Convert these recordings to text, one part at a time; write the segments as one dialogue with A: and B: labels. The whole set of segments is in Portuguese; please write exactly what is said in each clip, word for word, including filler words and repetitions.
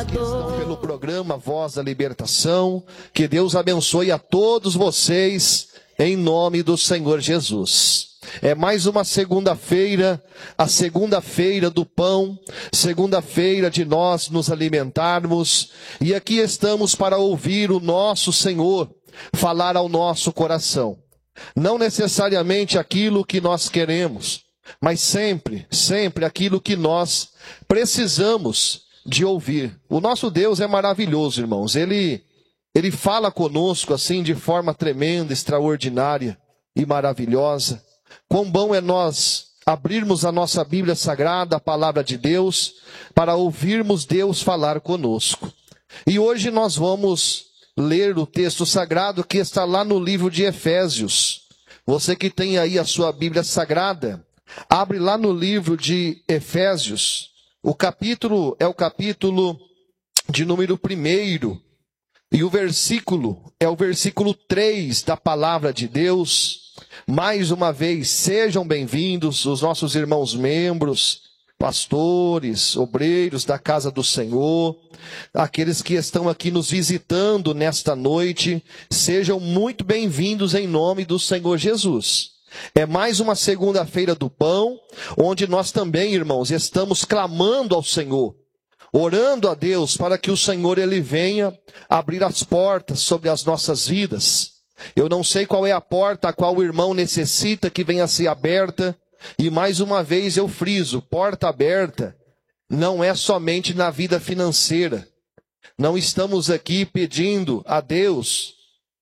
A: estão pelo programa Voz da Libertação. Que Deus abençoe a todos vocês, em nome do Senhor Jesus. É mais uma segunda-feira, a segunda-feira do pão, segunda-feira de nós nos alimentarmos. E aqui estamos para ouvir o nosso Senhor falar ao nosso coração. Não necessariamente aquilo que nós queremos, mas sempre, sempre aquilo que nós precisamos de ouvir. O nosso Deus é maravilhoso, irmãos. Ele, ele fala conosco assim de forma tremenda, extraordinária e maravilhosa. Quão bom é nós abrirmos a nossa Bíblia Sagrada, a Palavra de Deus, para ouvirmos Deus falar conosco. E hoje nós vamos ler o texto sagrado que está lá no livro de Efésios. Você que tem aí a sua Bíblia Sagrada, abre lá no livro de Efésios. O capítulo é o capítulo de número primeiro. E o versículo é o versículo três da Palavra de Deus. Mais uma vez, sejam bem-vindos os nossos irmãos membros, pastores, obreiros da casa do Senhor, aqueles que estão aqui nos visitando nesta noite, sejam muito bem-vindos em nome do Senhor Jesus. É mais uma segunda-feira do pão, onde nós também, irmãos, estamos clamando ao Senhor, orando a Deus para que o Senhor ele venha abrir as portas sobre as nossas vidas. Eu não sei qual é a porta a qual o irmão necessita que venha a ser aberta. E mais uma vez eu friso, porta aberta não é somente na vida financeira. Não estamos aqui pedindo a Deus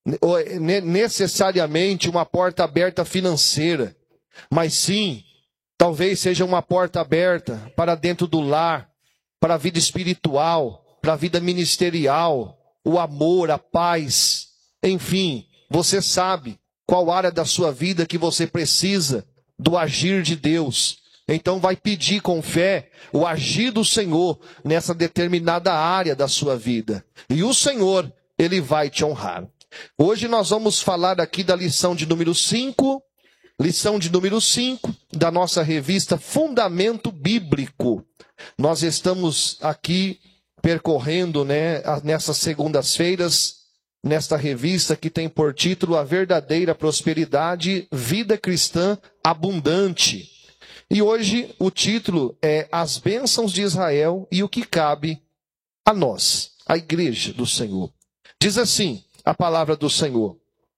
A: necessariamente uma porta aberta financeira. Mas sim, talvez seja uma porta aberta para dentro do lar, para a vida espiritual, para a vida ministerial, o amor, a paz, enfim. Você sabe qual área da sua vida que você precisa do agir de Deus. Então vai pedir com fé o agir do Senhor nessa determinada área da sua vida. E o Senhor, ele vai te honrar. Hoje nós vamos falar aqui da lição de número cinco. Lição de número cinco da nossa revista Fundamento Bíblico. Nós estamos aqui percorrendo, né, nessas segundas-feiras, nesta revista que tem por título A Verdadeira Prosperidade, Vida Cristã Abundante. E hoje o título é As Bênçãos de Israel e o que cabe a nós, a Igreja do Senhor. Diz assim a palavra do Senhor: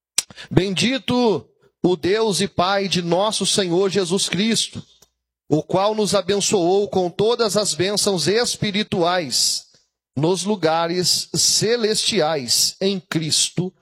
A: Bendito o Deus e Pai de nosso Senhor Jesus Cristo, o qual nos abençoou com todas as bênçãos espirituais nos lugares celestiais em Cristo.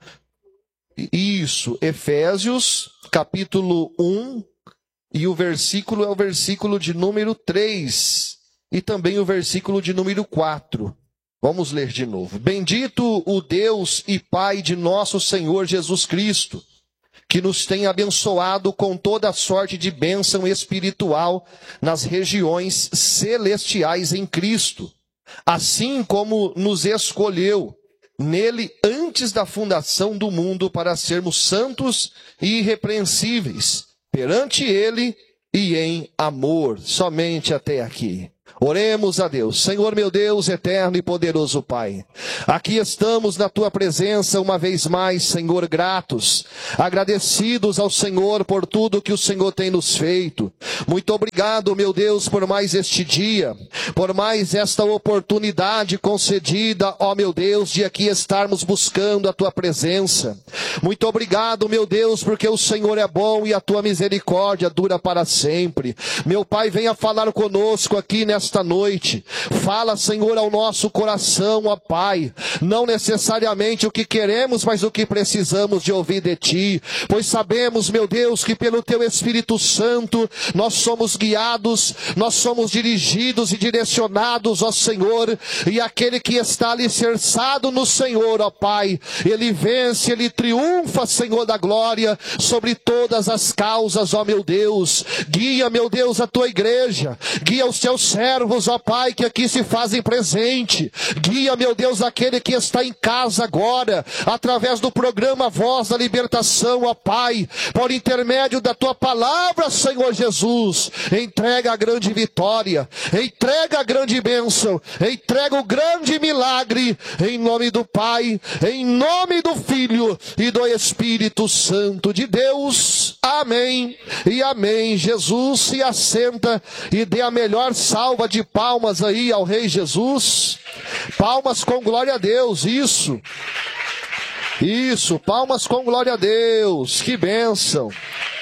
A: Isso, Efésios, capítulo um, e o versículo é o versículo de número três, e também o versículo de número quatro. Vamos ler de novo. Bendito o Deus e Pai de nosso Senhor Jesus Cristo, que nos tem abençoado com toda sorte de bênção espiritual nas regiões celestiais em Cristo, assim como nos escolheu nele antes da fundação do mundo para sermos santos e irrepreensíveis perante ele e em amor. Somente até aqui. Oremos a Deus. Senhor meu Deus, eterno e poderoso Pai, aqui estamos na Tua presença uma vez mais, Senhor, gratos, agradecidos ao Senhor por tudo que o Senhor tem nos feito. Muito obrigado, meu Deus, por mais este dia, por mais esta oportunidade concedida, ó meu Deus, de aqui estarmos buscando a Tua presença. Muito obrigado, meu Deus, porque o Senhor é bom e a Tua misericórdia dura para sempre. Meu Pai, venha falar conosco aqui nesta Esta noite. Fala, Senhor, ao nosso coração, ó Pai, não necessariamente o que queremos, mas o que precisamos de ouvir de Ti, pois sabemos, meu Deus, que pelo Teu Espírito Santo nós somos guiados, nós somos dirigidos e direcionados, ó Senhor, e aquele que está alicerçado no Senhor, ó Pai, ele vence, ele triunfa, Senhor da glória, sobre todas as causas, ó meu Deus. Guia, meu Deus, a Tua igreja, guia os Teus servos, servos, ó Pai, que aqui se fazem presente. Guia, meu Deus, aquele que está em casa agora, através do programa Voz da Libertação, ó Pai, por intermédio da tua palavra, Senhor Jesus. Entrega a grande vitória, entrega a grande bênção, entrega o grande milagre, em nome do Pai, em nome do Filho e do Espírito Santo de Deus. Amém e amém. Jesus, se assenta e dê a melhor salva de palmas aí ao Rei Jesus. Palmas com glória a Deus, isso. Isso, palmas com glória a Deus. Que bênção.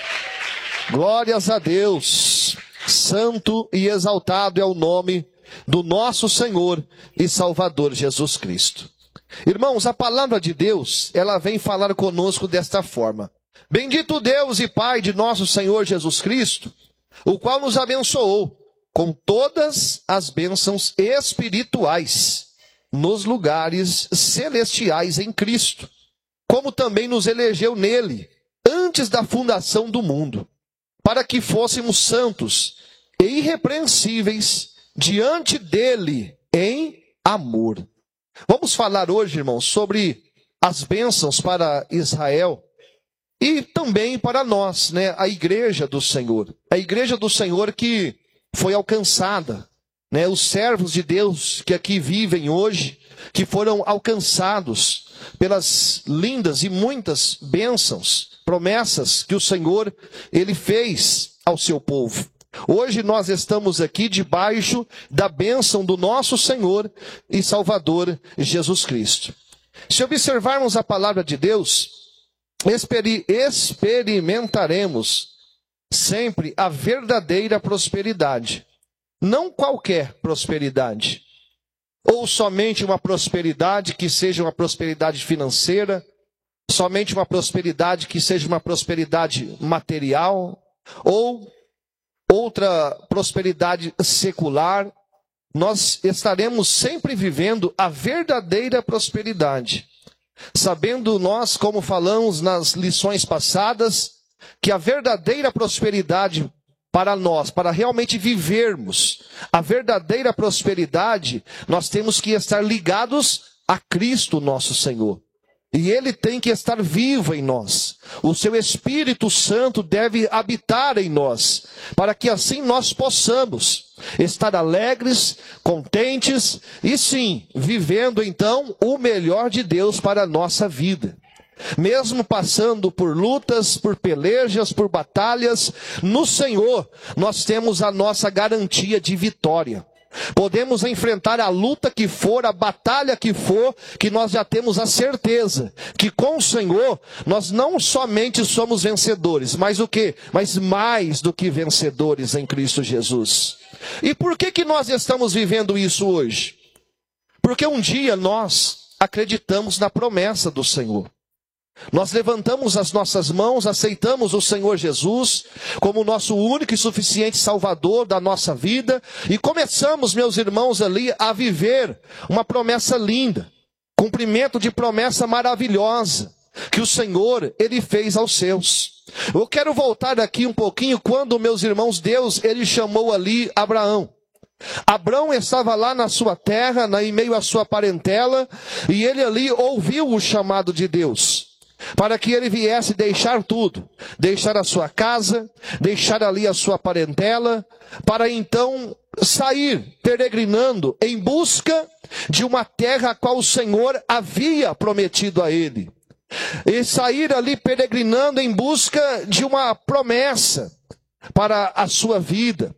A: Glórias a Deus. Santo e exaltado é o nome do nosso Senhor e Salvador Jesus Cristo. Irmãos, a palavra de Deus, ela vem falar conosco desta forma. Bendito Deus e Pai de nosso Senhor Jesus Cristo, o qual nos abençoou com todas as bênçãos espirituais nos lugares celestiais em Cristo, como também nos elegeu nele antes da fundação do mundo, para que fôssemos santos e irrepreensíveis diante dele em amor. Vamos falar hoje, irmãos, sobre as bênçãos para Israel e também para nós, né? A igreja do Senhor. A igreja do Senhor que foi alcançada, né? Os servos de Deus que aqui vivem hoje, que foram alcançados pelas lindas e muitas bênçãos, promessas que o Senhor, ele fez ao seu povo. Hoje nós estamos aqui debaixo da bênção do nosso Senhor e Salvador Jesus Cristo. Se observarmos a palavra de Deus, experi- experimentaremos sempre a verdadeira prosperidade. Não qualquer prosperidade. Ou somente uma prosperidade que seja uma prosperidade financeira, somente uma prosperidade que seja uma prosperidade material, ou outra prosperidade secular. Nós estaremos sempre vivendo a verdadeira prosperidade. Sabendo nós, como falamos nas lições passadas, que a verdadeira prosperidade para nós, para realmente vivermos a verdadeira prosperidade, nós temos que estar ligados a Cristo nosso Senhor. E Ele tem que estar vivo em nós. O seu Espírito Santo deve habitar em nós, para que assim nós possamos estar alegres, contentes e sim, vivendo então o melhor de Deus para a nossa vida. Mesmo passando por lutas, por pelejas, por batalhas, no Senhor nós temos a nossa garantia de vitória. Podemos enfrentar a luta que for, a batalha que for, que nós já temos a certeza que com o Senhor nós não somente somos vencedores, mas o quê? Mas mais do que vencedores em Cristo Jesus. E por que que nós estamos vivendo isso hoje? Porque um dia nós acreditamos na promessa do Senhor. Nós levantamos as nossas mãos, aceitamos o Senhor Jesus como nosso único e suficiente Salvador da nossa vida e começamos, meus irmãos, ali a viver uma promessa linda, cumprimento de promessa maravilhosa que o Senhor, Ele fez aos seus. Eu quero voltar aqui um pouquinho quando, meus irmãos, Deus, Ele chamou ali Abraão. Abrão estava lá na sua terra, em meio à sua parentela, e ele ali ouviu o chamado de Deus, para que ele viesse deixar tudo, deixar a sua casa, deixar ali a sua parentela, para então sair peregrinando em busca de uma terra a qual o Senhor havia prometido a ele. E sair ali peregrinando em busca de uma promessa para a sua vida,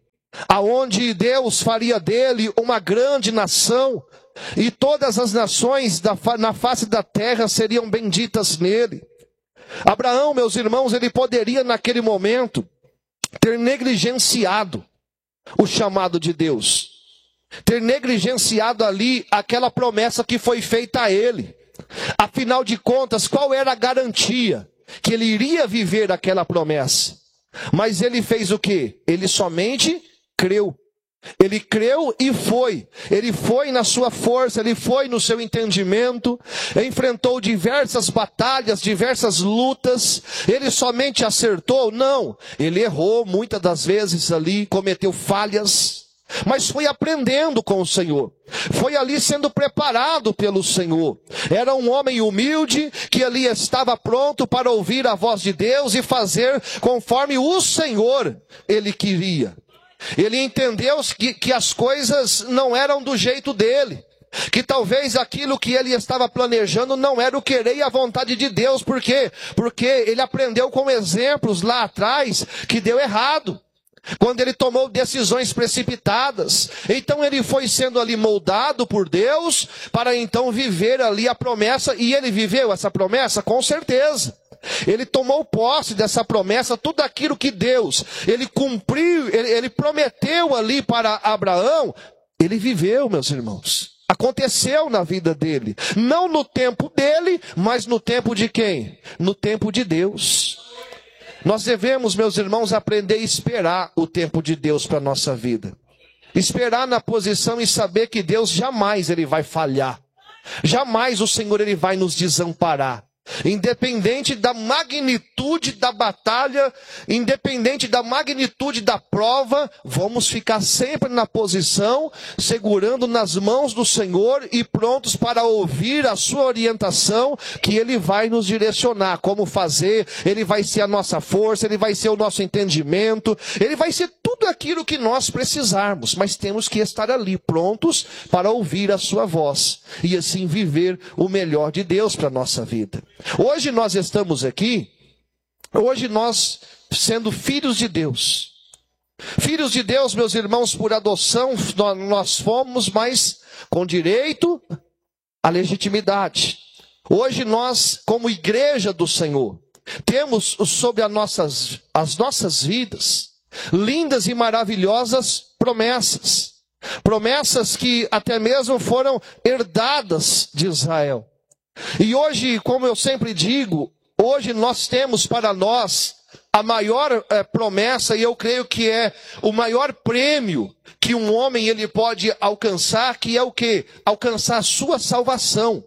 A: aonde Deus faria dele uma grande nação, e todas as nações da, na face da terra seriam benditas nele. Abraão, meus irmãos, ele poderia naquele momento ter negligenciado o chamado de Deus, ter negligenciado ali aquela promessa que foi feita a ele. Afinal de contas, qual era a garantia que ele iria viver aquela promessa? Mas ele fez o quê? Ele somente creu. Ele creu e foi. Ele foi na sua força, ele foi no seu entendimento, enfrentou diversas batalhas, diversas lutas. Ele somente acertou? Não. Ele errou muitas das vezes ali, cometeu falhas. mas foi aprendendo com o Senhor. Foi ali sendo preparado pelo Senhor. Era um homem humilde que ali estava pronto para ouvir a voz de Deus e fazer conforme o Senhor ele queria. Ele entendeu que, que as coisas não eram do jeito dele. Que talvez aquilo que ele estava planejando não era o querer e a vontade de Deus. Por quê? Porque ele aprendeu com exemplos lá atrás que deu errado. Quando ele tomou decisões precipitadas. Então ele foi sendo ali moldado por Deus para então viver ali a promessa. E ele viveu essa promessa? Com certeza. Ele tomou posse dessa promessa, tudo aquilo que Deus, ele cumpriu, ele, ele prometeu ali para Abraão, ele viveu, meus irmãos. Aconteceu na vida dele. Não no tempo dele, mas no tempo de quem? No tempo de Deus. Nós devemos, meus irmãos, aprender a esperar o tempo de Deus para a nossa vida. Esperar na posição e saber que Deus jamais ele vai falhar. Jamais o Senhor ele vai nos desamparar. Independente da magnitude da batalha, independente da magnitude da prova, vamos ficar sempre na posição, segurando nas mãos do Senhor e prontos para ouvir a sua orientação, que Ele vai nos direcionar, como fazer, Ele vai ser a nossa força, Ele vai ser o nosso entendimento, Ele vai ser tudo aquilo que nós precisarmos, mas temos que estar ali prontos para ouvir a sua voz, e assim viver o melhor de Deus para a nossa vida. Hoje nós estamos aqui, hoje nós sendo filhos de Deus. Filhos de Deus, meus irmãos, por adoção nós fomos, mas com direito à legitimidade. Hoje nós, como igreja do Senhor, temos sobre as nossas, as nossas vidas, lindas e maravilhosas promessas. Promessas que até mesmo foram herdadas de Israel. E hoje, como eu sempre digo, hoje nós temos para nós a maior é, promessa, e eu creio que é o maior prêmio que um homem ele pode alcançar, que é o quê? Alcançar a sua salvação.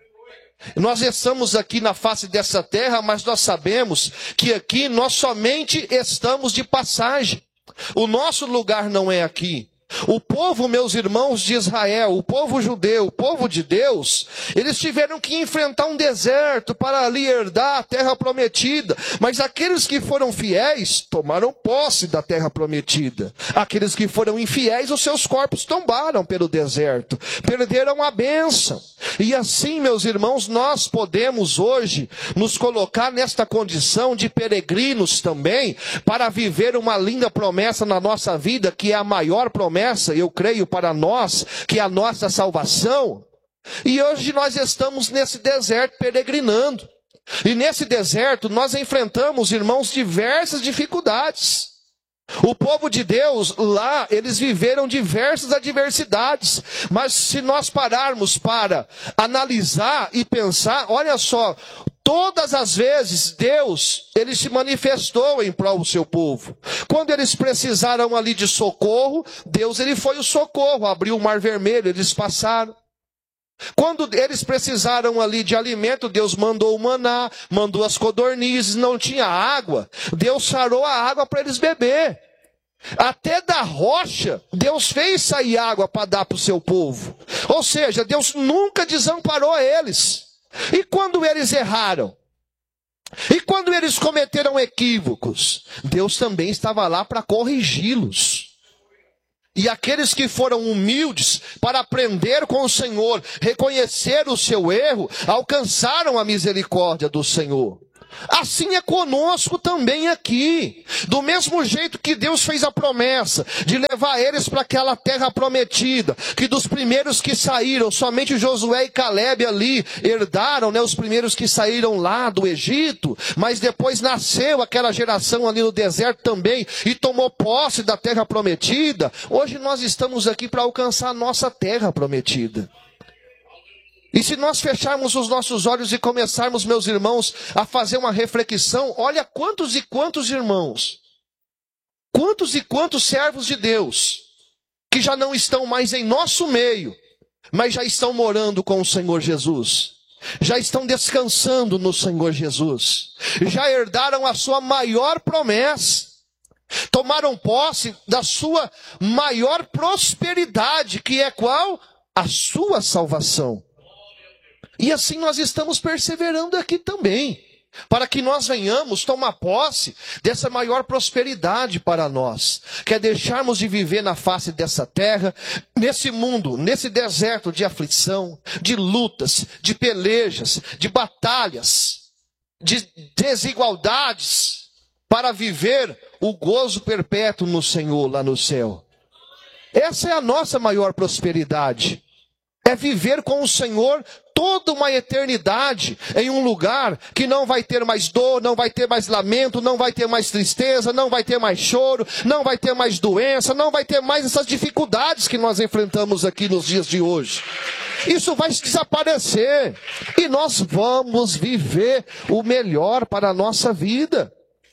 A: Nós estamos aqui na face dessa terra, mas nós sabemos que aqui nós somente estamos de passagem. O nosso lugar não é aqui. O povo, meus irmãos de Israel, o povo judeu, o povo de Deus, eles tiveram que enfrentar um deserto para ali herdar a terra prometida. Mas aqueles que foram fiéis, tomaram posse da terra prometida. Aqueles que foram infiéis, os seus corpos tombaram pelo deserto, perderam a bênção. E assim, meus irmãos, nós podemos hoje nos colocar nesta condição de peregrinos também, para viver uma linda promessa na nossa vida, que é a maior promessa, eu creio, para nós, que é a nossa salvação. E hoje nós estamos nesse deserto peregrinando. E nesse deserto nós enfrentamos, irmãos, diversas dificuldades. O povo de Deus lá, eles viveram diversas adversidades. Mas se nós pararmos para analisar e pensar, olha só, todas as vezes Deus, ele se manifestou em prol do seu povo. Quando eles precisaram ali de socorro, Deus ele foi o socorro, abriu o mar vermelho, eles passaram. Quando eles precisaram ali de alimento, Deus mandou o maná, mandou as codornizes, não tinha água, Deus sarou a água para eles beber. Até da rocha, Deus fez sair água para dar para o seu povo. Ou seja, Deus nunca desamparou eles. E quando eles erraram? E quando eles cometeram equívocos? Deus também estava lá para corrigi-los. E aqueles que foram humildes para aprender com o Senhor, reconhecer o seu erro, alcançaram a misericórdia do Senhor. Assim é conosco também aqui. Do mesmo jeito que Deus fez a promessa de levar eles para aquela terra prometida, que dos primeiros que saíram, somente Josué e Calebe ali herdaram, né, os primeiros que saíram lá do Egito, mas depois nasceu aquela geração ali no deserto também e tomou posse da terra prometida. Hoje nós estamos aqui para alcançar a nossa terra prometida. E se nós fecharmos os nossos olhos e começarmos, meus irmãos, a fazer uma reflexão, olha quantos e quantos irmãos, quantos e quantos servos de Deus, que já não estão mais em nosso meio, mas já estão morando com o Senhor Jesus, já estão descansando no Senhor Jesus, já herdaram a sua maior promessa. Tomaram posse da sua maior prosperidade, que é qual? A sua salvação. E assim nós estamos perseverando aqui também, para que nós venhamos tomar posse dessa maior prosperidade para nós, que é deixarmos de viver na face dessa terra, nesse mundo, nesse deserto de aflição, de lutas, de pelejas, de batalhas, de desigualdades, para viver o gozo perpétuo no Senhor lá no céu. Essa é a nossa maior prosperidade. É viver com o Senhor toda uma eternidade em um lugar que não vai ter mais dor, não vai ter mais lamento, não vai ter mais tristeza, não vai ter mais choro, não vai ter mais doença, não vai ter mais essas dificuldades que nós enfrentamos aqui nos dias de hoje. Isso vai desaparecer e nós vamos viver o melhor para a nossa vida.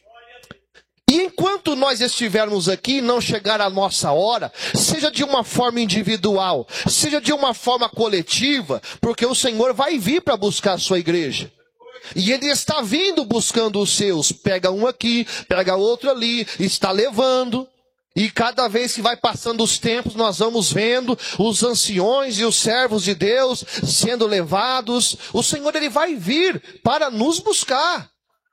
A: E enquanto nós estivermos aqui, não chegar a nossa hora, seja de uma forma individual, seja de uma forma coletiva, porque o Senhor vai vir para buscar a sua igreja. E Ele está vindo buscando os seus. Pega um aqui, pega outro ali, está levando. E cada vez que vai passando os tempos, nós vamos vendo os anciões e os servos de Deus sendo levados. O Senhor, Ele vai vir para nos buscar.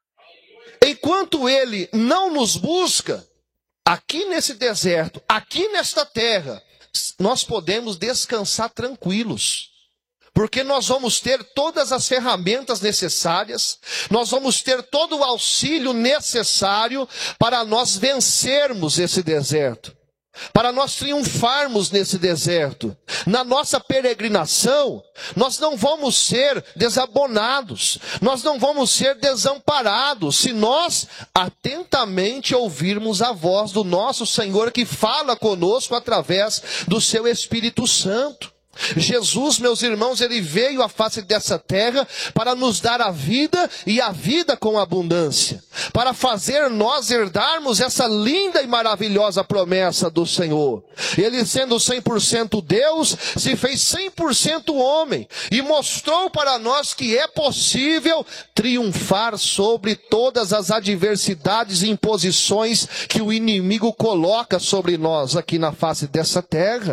A: Enquanto Ele não nos busca, aqui nesse deserto, aqui nesta terra, nós podemos descansar tranquilos. Porque nós vamos ter todas as ferramentas necessárias, nós vamos ter todo o auxílio necessário para nós vencermos esse deserto. Para nós triunfarmos nesse deserto. Na nossa peregrinação, nós não vamos ser desabonados, nós não vamos ser desamparados, se nós atentamente ouvirmos a voz do nosso Senhor, que fala conosco através do seu Espírito Santo. Jesus, meus irmãos, Ele veio à face dessa terra para nos dar a vida e a vida com abundância, para fazer nós herdarmos essa linda e maravilhosa promessa do Senhor. Ele, sendo cem por cento Deus, se fez cem por cento homem e mostrou para nós que é possível triunfar sobre todas as adversidades e imposições que o inimigo coloca sobre nós aqui na face dessa terra.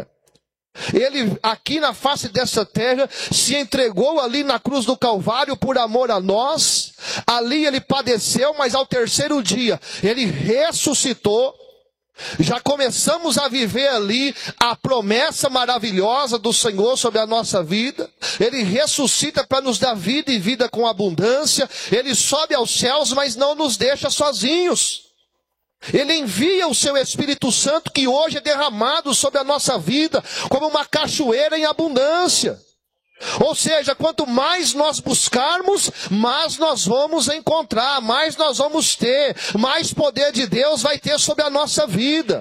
A: Ele aqui na face dessa terra se entregou ali na cruz do Calvário por amor a nós. Ali Ele padeceu, mas ao terceiro dia Ele ressuscitou. Já começamos a viver ali a promessa maravilhosa do Senhor sobre a nossa vida. Ele ressuscita para nos dar vida e vida com abundância. Ele sobe aos céus, mas não nos deixa sozinhos. Ele envia o seu Espírito Santo, que hoje é derramado sobre a nossa vida como uma cachoeira em abundância. Ou seja, quanto mais nós buscarmos, mais nós vamos encontrar, mais nós vamos ter, mais poder de Deus vai ter sobre a nossa vida.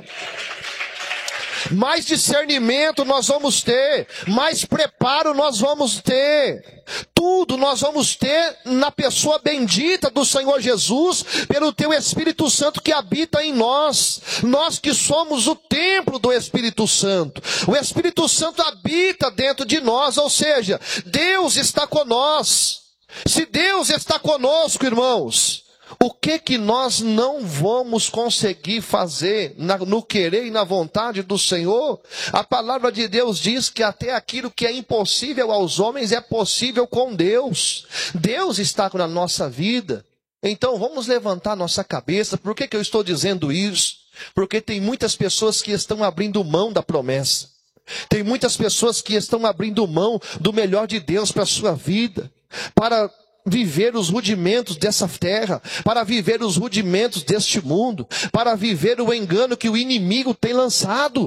A: Mais discernimento nós vamos ter, mais preparo nós vamos ter. Tudo nós vamos ter na pessoa bendita do Senhor Jesus, pelo teu Espírito Santo que habita em nós. Nós que somos o templo do Espírito Santo. O Espírito Santo habita dentro de nós, ou seja, Deus está conosco. Se Deus está conosco, irmãos, o que que nós não vamos conseguir fazer na, no querer e na vontade do Senhor? A palavra de Deus diz que até aquilo que é impossível aos homens é possível com Deus. Deus está na nossa vida. Então vamos levantar nossa cabeça. Por que que eu estou dizendo isso? Porque tem muitas pessoas que estão abrindo mão da promessa. Tem muitas pessoas que estão abrindo mão do melhor de Deus para a sua vida, para viver os rudimentos dessa terra, para viver os rudimentos deste mundo, para viver o engano que o inimigo tem lançado.